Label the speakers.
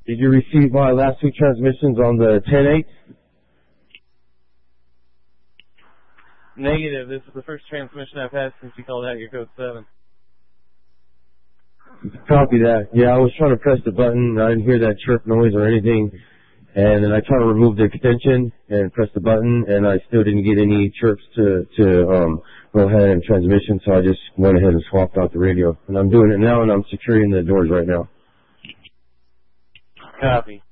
Speaker 1: Did you receive my last two transmissions on the 10-8?
Speaker 2: Negative. This is the first transmission I've had since you called out your code 7.
Speaker 1: Copy that. Yeah, I was trying to press the button. I didn't hear that chirp noise or anything. And then I tried to remove the extension and press the button, and I still didn't get any chirps to go ahead and transmission, so I just went ahead and swapped out the radio. And I'm doing it now, and I'm securing the doors right now.
Speaker 2: Copy.